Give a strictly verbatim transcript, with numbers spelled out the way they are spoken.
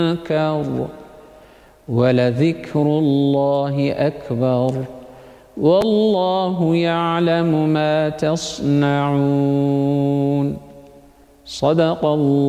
أنكر ولذكر الله أكبر والله يعلم ما تصنعون. صدق الله.